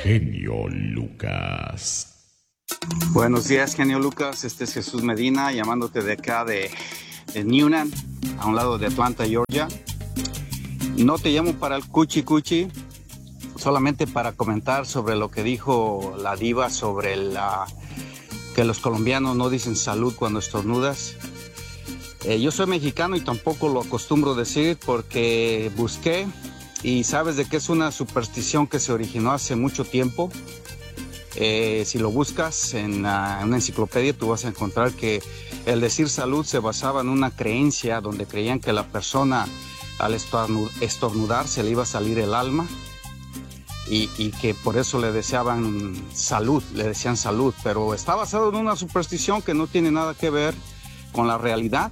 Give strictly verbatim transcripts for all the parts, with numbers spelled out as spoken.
genio Lucas. Buenos días, genio Lucas. Este es Jesús Medina, llamándote de acá de, de Newnan, a un lado de Atlanta, Georgia. No te llamo para el cuchi cuchi, solamente para comentar sobre lo que dijo la diva sobre la, que los colombianos no dicen salud cuando estornudas. Eh, yo soy mexicano y tampoco lo acostumbro decir porque busqué y sabes de que es una superstición que se originó hace mucho tiempo. Eh, si lo buscas en, uh, en una enciclopedia, tú vas a encontrar que el decir salud se basaba en una creencia donde creían que la persona al estornudar se le iba a salir el alma y, y que por eso le deseaban salud, le decían salud, pero está basado en una superstición que no tiene nada que ver con la realidad.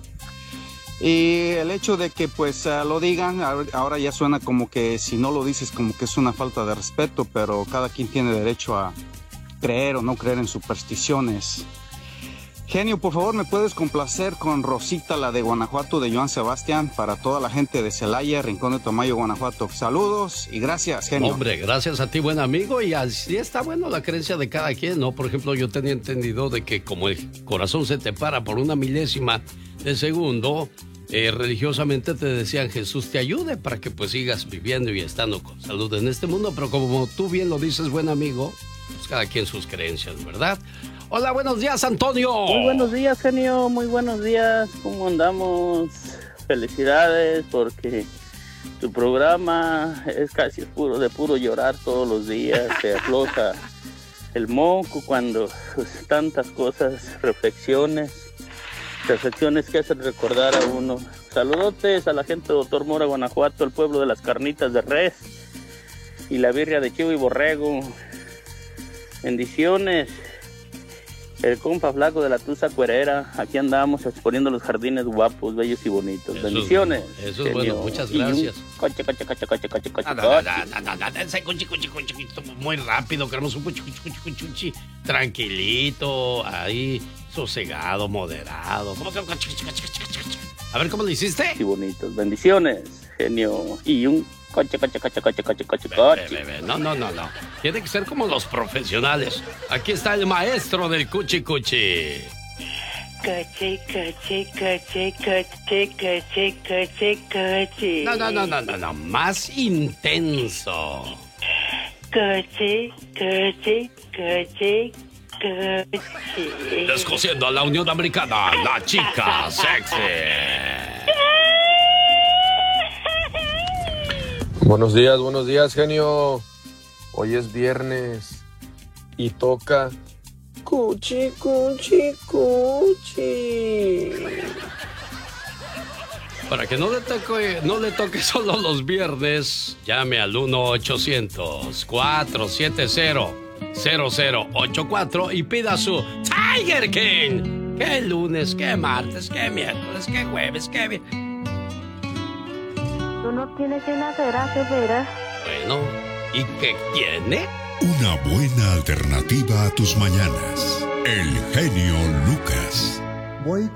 Y el hecho de que pues uh, lo digan, ahora ya suena como que si no lo dices como que es una falta de respeto, pero cada quien tiene derecho a creer o no creer en supersticiones. Genio, por favor, ¿me puedes complacer con Rosita, la de Guanajuato, de Joan Sebastián, para toda la gente de Celaya, Rincón de Tomayo, Guanajuato? Saludos y gracias, genio. Hombre, gracias a ti, buen amigo, y así está bueno la creencia de cada quien, ¿no? Por ejemplo, yo tenía entendido de que como el corazón se te para por una milésima de segundo, eh, religiosamente te decían Jesús te ayude para que pues sigas viviendo y estando con salud en este mundo, pero como tú bien lo dices, buen amigo, pues cada quien sus creencias, ¿verdad? Hola, buenos días, Antonio. Muy buenos días, genio, muy buenos días. ¿Cómo andamos? Felicidades porque tu programa es casi puro de puro llorar todos los días. Se afloja el moco cuando pues, tantas cosas, reflexiones, reflexiones que hacen recordar a uno. Saludotes a la gente de Doctor Mora, Guanajuato, el pueblo de las carnitas de res y la birria de chivo y borrego. Bendiciones. El compa flaco de la Tusa Cuerera, aquí andamos exponiendo los jardines guapos, bellos y bonitos. Eso bendiciones. Es, eso es bueno, muchas gracias. Coche, coche, coche, coche, coche, coche. No, no, no, no, no, ese cuchi, cuchi, cuchi, muy rápido, queremos un cuchi, cuchi, cuchi, cuchi, tranquilito, ahí, sosegado, moderado. ¿Cómo que un cuchi, cuchi, cuchi, cuchi? A ver, ¿cómo lo hiciste? Y bonitos, bendiciones, genio. Y un coche, coche, coche, coche, coche, coche, coche. Ve, ve, ve. No, no, no, no. Tiene que ser como los profesionales. Aquí está el maestro del cuchi cuchi. Coche, coche, coche, coche, coche, coche, coche. No, no, no, no, no, no. Más intenso. Coche, coche, coche, coche. Descosiendo a la Unión Americana, la chica sexy. Buenos días, buenos días, genio. Hoy es viernes y toca cuchi, cuchi, cuchi. Para que no le toque, no le toque solo los viernes, llame al uno ochocientos, cuatro siete cero, cero cero ocho cuatro y pida su Tiger King. ¿Qué lunes, qué martes, qué miércoles, qué jueves, qué viernes? Tú no tienes que nacer a veras. Bueno, ¿y qué tiene? Una buena alternativa a tus mañanas. El genio Lucas. Voy